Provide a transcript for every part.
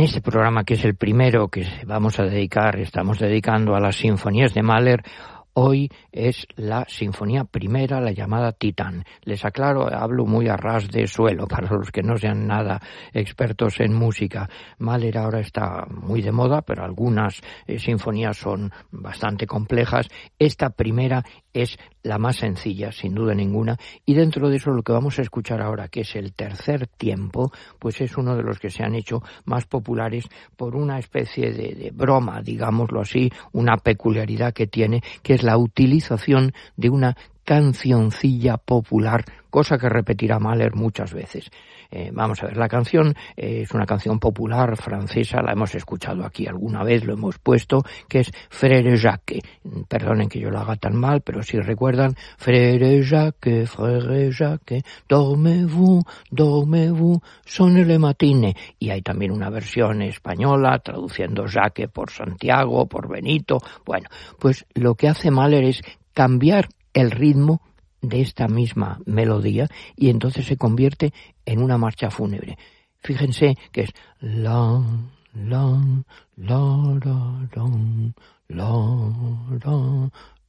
este programa, que es el primero que estamos dedicando a las sinfonías de Mahler, hoy es la Sinfonía Primera, la llamada Titán. Les aclaro, hablo muy a ras de suelo para los que no sean nada expertos en música. Mahler ahora está muy de moda, pero algunas sinfonías son bastante complejas. Esta primera es la más sencilla, sin duda ninguna, y dentro de eso lo que vamos a escuchar ahora, que es el tercer tiempo, pues es uno de los que se han hecho más populares por una especie de broma, digámoslo así, una peculiaridad que tiene, que es la utilización de una cancioncilla popular, cosa que repetirá Mahler muchas veces. Vamos a ver, la canción es una canción popular francesa, la hemos escuchado aquí alguna vez, lo hemos puesto, que es Frère Jacques. Perdonen que yo lo haga tan mal, pero si recuerdan, Frère Jacques, dormez-vous, sonne le matine. Y hay también una versión española, traduciendo Jacques por Santiago, por Benito. Bueno, pues lo que hace Mahler es cambiar el ritmo de esta misma melodía y entonces se convierte en una marcha fúnebre. Fíjense que es la la la la la.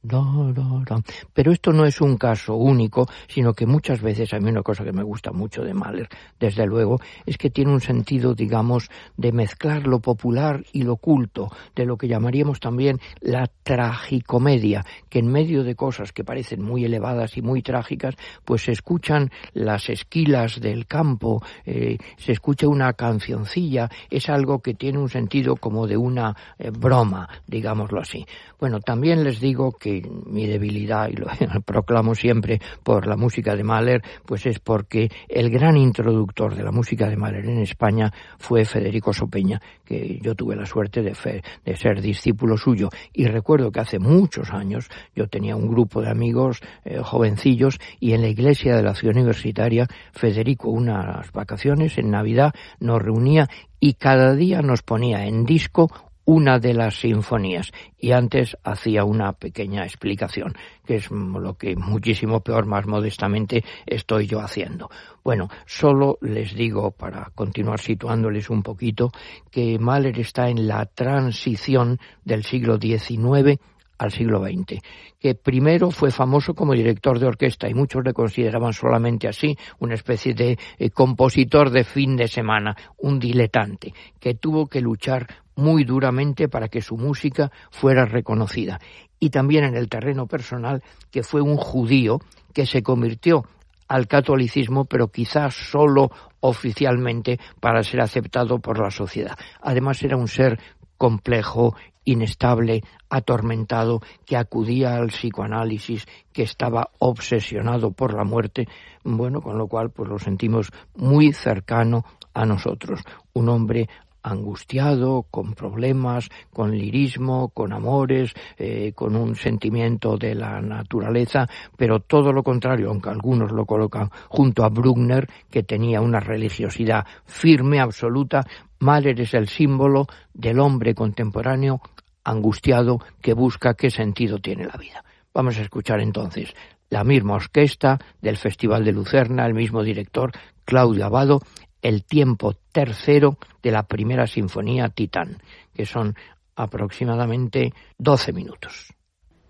Pero esto no es un caso único, sino que muchas veces, a mí una cosa que me gusta mucho de Mahler, desde luego, es que tiene un sentido, digamos, de mezclar lo popular y lo culto, de lo que llamaríamos también la tragicomedia, que en medio de cosas que parecen muy elevadas y muy trágicas, pues se escuchan las esquilas del campo, se escucha una cancioncilla, es algo que tiene un sentido como de una broma, digámoslo así. Bueno, también les digo que mi debilidad, y lo proclamo siempre por la música de Mahler, pues es porque el gran introductor de la música de Mahler en España fue Federico Sopeña, que yo tuve la suerte de ser discípulo suyo. Y recuerdo que hace muchos años yo tenía un grupo de amigos jovencillos y en la iglesia de la ciudad universitaria Federico, unas vacaciones en Navidad, nos reunía y cada día nos ponía en disco una de las sinfonías, y antes hacía una pequeña explicación, que es lo que muchísimo peor, más modestamente, estoy yo haciendo. Bueno, solo les digo, para continuar situándoles un poquito, que Mahler está en la transición del siglo XIX al siglo XX, que primero fue famoso como director de orquesta y muchos le consideraban solamente así, una especie de compositor de fin de semana, un diletante, que tuvo que luchar muy duramente para que su música fuera reconocida. Y también en el terreno personal, que fue un judío que se convirtió al catolicismo, pero quizás solo oficialmente para ser aceptado por la sociedad. Además era un ser complejo, inestable, atormentado, que acudía al psicoanálisis, que estaba obsesionado por la muerte, bueno, con lo cual pues lo sentimos muy cercano a nosotros. Un hombre angustiado, con problemas, con lirismo, con amores, con un sentimiento de la naturaleza, pero todo lo contrario, aunque algunos lo colocan junto a Bruckner, que tenía una religiosidad firme, absoluta. Mahler es el símbolo del hombre contemporáneo angustiado que busca qué sentido tiene la vida. Vamos a escuchar entonces la misma orquesta del Festival de Lucerna, el mismo director, Claudio Abbado, el tiempo tercero de la primera sinfonía Titán, que son aproximadamente 12 minutos.